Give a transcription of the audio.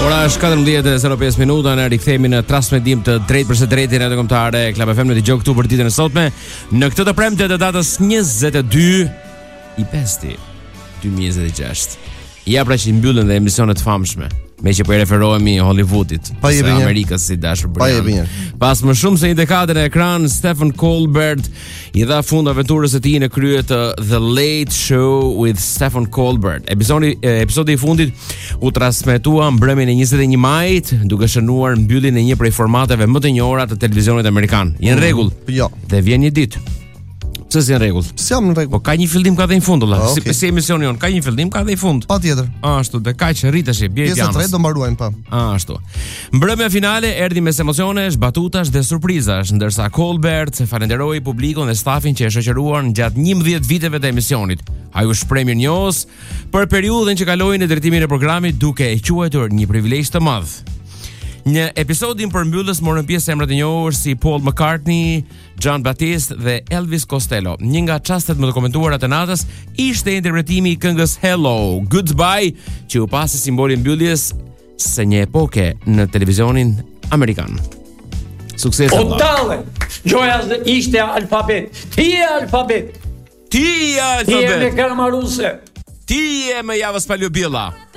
Ora është 14:05 minuta, ne rikthehemi në transmetim të drejt për së drejtin në kombëtare Club FM në dëgjoj këtu për ditën e sotme në këtë të premte të datës 22/5/2026. Ja pra që mbyllen dhe emisionet famshme, me që po i referohemi Hollywoodit, Amerikës si dashur Brian. Pas më shumë se një dekade në ekran, Stephen Colbert i dha fund aventurës së tij në krye të The Late Show with Stephen Colbert. Episodi i fundit u transmetua mbrëmjen e 21 majit, duke shënuar mbylljen e një prej formateve më të njohura të televizionit amerikan. Je në rregull? Jo. Dhe vjen një ditë. Pse si në rregull? S'jam në rregull. Po ka një fillim, ka dhe një fund, valla. Okay. Si emisioni jon, ka një fillim, ka dhe një fund. Patjetër. Ashtu, dhe kaq rritesh, bie pianos. Pjesa 3 do mbaruajmë pa. Ashtu. Mbrëmja finale erdhi mes emocionesh, batutash dhe surprizash, ndërsa Colbert falenderoi publikun dhe stafin që e shoqëruan gjatë 11 viteve të emisionit. Ai u shpreh mirënjohës për periudhën që kaloi në drejtimin e programit, duke e quajtur një privilegj të madh. Në episodin përmbyllës morën pjesë emra të njohur si Paul McCartney, John Batiste dhe Elvis Costello. Një nga çastet më të komentuara të natës ishte interpretimi i këngës Hello, Goodbye, që u pasi simboli mbylljes së një epoke në televizionin amerikan. Sukses. O dalle, gjoja ishte alfabet. Ti je alfabet. Ti je alfabet. Ti je me Karmaruse. Ti je me Javës Paliobilla.